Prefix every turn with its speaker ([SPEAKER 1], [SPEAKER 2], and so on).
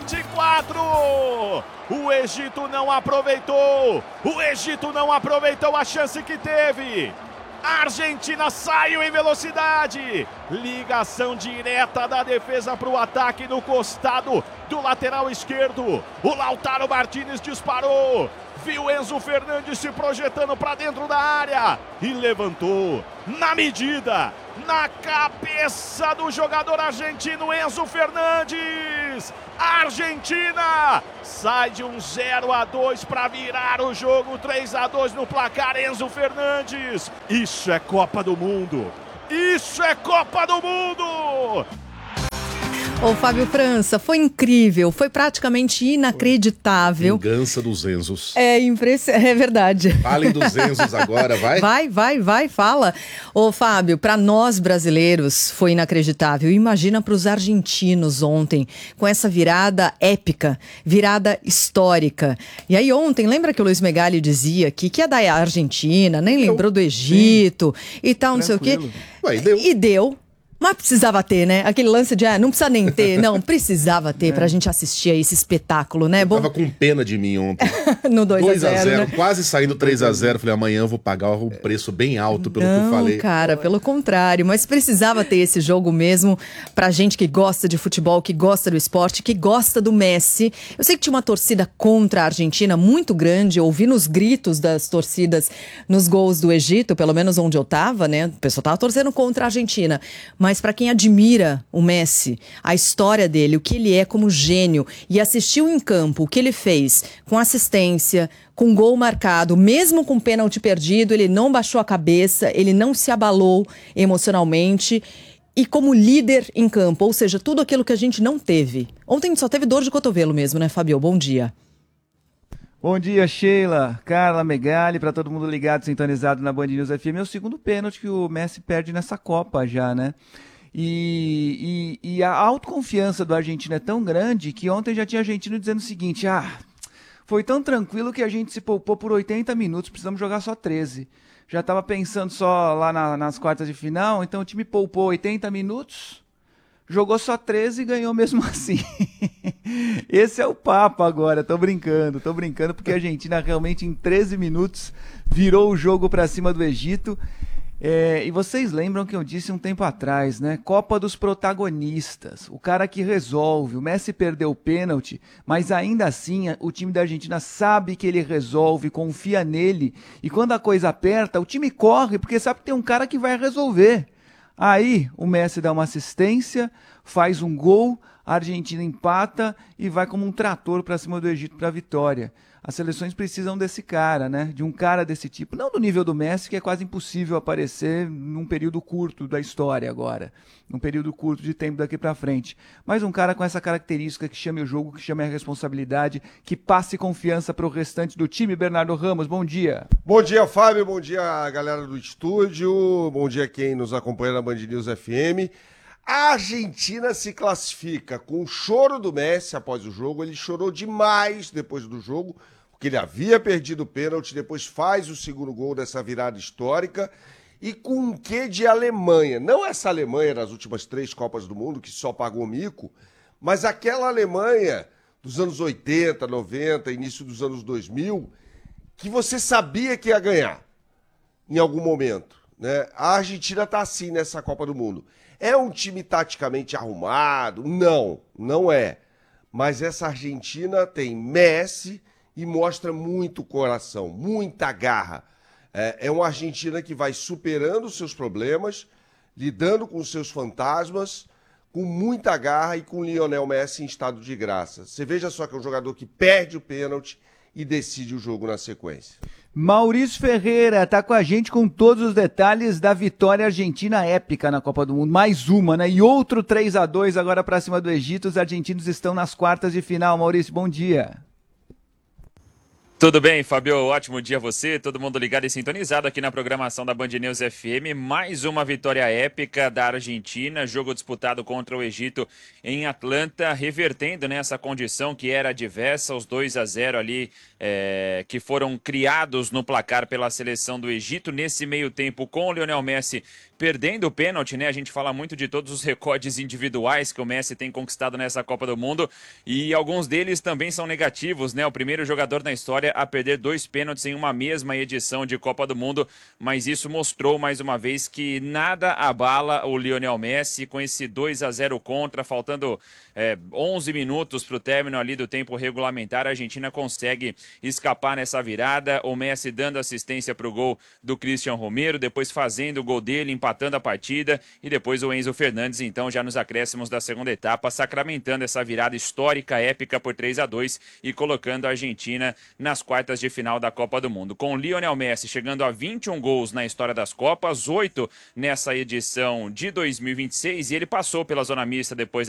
[SPEAKER 1] 24. O Egito não aproveitou. O Egito não aproveitou a chance que teve. A Argentina saiu em velocidade. Ligação direta da defesa para o ataque no costado do lateral esquerdo. O Lautaro Martinez disparou. Viu Enzo Fernandes se projetando para dentro da área e levantou na medida, na cabeça do jogador argentino Enzo Fernandes. A Argentina sai de um 0-2 para virar o jogo 3-2 no placar. Enzo Fernandes. Isso é Copa do Mundo. Isso é Copa do Mundo.
[SPEAKER 2] Ô, Fábio França, foi incrível, foi praticamente inacreditável.
[SPEAKER 3] Vingança dos Enzos.
[SPEAKER 2] É verdade.
[SPEAKER 3] Falem dos Enzos agora, vai?
[SPEAKER 2] Vai, fala. Ô, Fábio, para nós brasileiros foi inacreditável. Imagina para os argentinos ontem, com essa virada épica, virada histórica. E aí ontem, lembra que o Luiz Megali dizia que é da Argentina, nem lembrou do Egito e tal, não sei o quê.
[SPEAKER 3] Ué, deu.
[SPEAKER 2] E deu. Mas precisava ter, né? Aquele lance de, não precisa nem ter. Não, precisava ter pra gente assistir a esse espetáculo, né?
[SPEAKER 3] Eu tava com pena de mim ontem.
[SPEAKER 2] No 2-0, né?
[SPEAKER 3] Quase saindo 3-0. Falei, amanhã eu vou pagar um preço bem alto pelo que eu falei.
[SPEAKER 2] Não, cara, pelo contrário. Mas precisava ter esse jogo mesmo pra gente que gosta de futebol, que gosta do esporte, que gosta do Messi. Eu sei que tinha uma torcida contra a Argentina muito grande. Eu ouvi nos gritos das torcidas nos gols do Egito, pelo menos onde eu tava, né? O pessoal tava torcendo contra a Argentina. Mas para quem admira o Messi, a história dele, o que ele é como gênio, e assistiu em campo o que ele fez com assistência, com gol marcado, mesmo com pênalti perdido, ele não baixou a cabeça, ele não se abalou emocionalmente e como líder em campo, ou seja, tudo aquilo que a gente não teve. Ontem só teve dor de cotovelo mesmo, né, Fabio? Bom dia.
[SPEAKER 4] Bom dia, Sheila, Carla, Megali, para todo mundo ligado, sintonizado na Band News FM. É o segundo pênalti que o Messi perde nessa Copa já, né? E a autoconfiança do argentino é tão grande que ontem já tinha argentino dizendo o seguinte, foi tão tranquilo que a gente se poupou por 80 minutos, precisamos jogar só 13. Já estava pensando só lá nas quartas de final, então o time poupou 80 minutos, jogou só 13 e ganhou mesmo assim. Esse é o papo agora, tô brincando, porque a Argentina realmente em 13 minutos virou o jogo para cima do Egito. E vocês lembram que eu disse um tempo atrás, né? Copa dos protagonistas, o cara que resolve. O Messi perdeu o pênalti, mas ainda assim o time da Argentina sabe que ele resolve, confia nele. E quando a coisa aperta, o time corre, porque sabe que tem um cara que vai resolver. Aí o Messi dá uma assistência, faz um gol, a Argentina empata e vai como um trator para cima do Egito para a vitória. As seleções precisam desse cara, né? De um cara desse tipo. Não do nível do Messi, que é quase impossível aparecer num período curto da história agora. Num período curto de tempo daqui para frente. Mas um cara com essa característica que chame o jogo, que chame a responsabilidade, que passe confiança para o restante do time. Bernardo Ramos, bom dia.
[SPEAKER 5] Bom dia, Fábio. Bom dia, galera do estúdio. Bom dia quem nos acompanha na Band News FM. A Argentina se classifica com o choro do Messi após o jogo. Ele chorou demais depois do jogo, porque ele havia perdido o pênalti, depois faz o segundo gol dessa virada histórica. E com um quê de Alemanha. Não essa Alemanha das últimas 3 Copas do Mundo, que só pagou mico, mas aquela Alemanha dos anos 80, 90, início dos anos 2000, que você sabia que ia ganhar em algum momento, né? A Argentina está assim nessa Copa do Mundo. É um time taticamente arrumado? Não, não é. Mas essa Argentina tem Messi e mostra muito coração, muita garra. É uma Argentina que vai superando os seus problemas, lidando com os seus fantasmas, com muita garra e com Lionel Messi em estado de graça. Você veja só que é um jogador que perde o pênalti e decide o jogo na sequência.
[SPEAKER 4] Maurício Ferreira tá com a gente com todos os detalhes da vitória argentina épica na Copa do Mundo. Mais uma, né? E outro 3-2 agora para cima do Egito. Os argentinos estão nas quartas de final. Maurício, bom dia.
[SPEAKER 6] Tudo bem, Fabio? Ótimo dia a você, todo mundo ligado e sintonizado aqui na programação da Band News FM. Mais uma vitória épica da Argentina, jogo disputado contra o Egito em Atlanta, revertendo nessa condição que era adversa, os 2-0 ali que foram criados no placar pela seleção do Egito. Nesse meio tempo, com o Lionel Messi perdendo o pênalti, né? A gente fala muito de todos os recordes individuais que o Messi tem conquistado nessa Copa do Mundo e alguns deles também são negativos, né? O primeiro jogador na história a perder 2 pênaltis em uma mesma edição de Copa do Mundo, mas isso mostrou mais uma vez que nada abala o Lionel Messi com esse 2-0 contra, faltando 11 minutos para o término ali do tempo regulamentar. A Argentina consegue escapar nessa virada, o Messi dando assistência para o gol do Christian Romero, depois fazendo o gol dele, empatando a partida, e depois o Enzo Fernandes, então, já nos acréscimos da segunda etapa, sacramentando essa virada histórica, épica por 3-2 e colocando a Argentina nas quartas de final da Copa do Mundo. Com Lionel Messi chegando a 21 gols na história das Copas, 8 nessa edição de 2026, e ele passou pela zona mista depois